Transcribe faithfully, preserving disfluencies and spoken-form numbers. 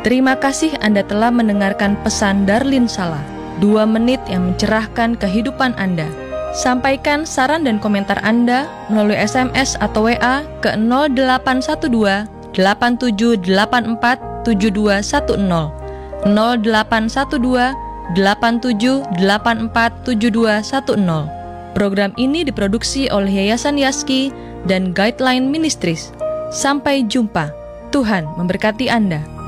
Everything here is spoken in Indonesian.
Terima kasih Anda telah mendengarkan pesan Darlin Sala, dua menit yang mencerahkan kehidupan Anda. Sampaikan saran dan komentar Anda melalui S M S atau W A ke nol delapan satu dua delapan tujuh delapan empat tujuh dua satu nol nol delapan satu dua delapan tujuh delapan empat tujuh dua satu nol. Program ini diproduksi oleh Yayasan Yaski dan Guideline Ministries. Sampai jumpa. Tuhan memberkati Anda.